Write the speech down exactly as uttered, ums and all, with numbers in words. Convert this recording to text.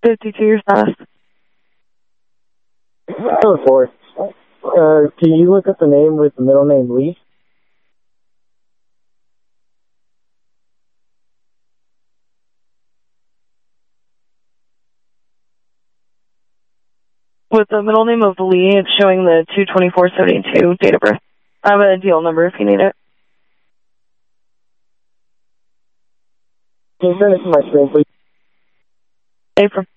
fifty-two, your status. Oh, four. Uh, can you look up the name with the middle name Lee? With the middle name of Lee, it's showing the two twenty-four seventy-two date of birth. I have a deal number if you need it. Can you send it to my screen, please? April.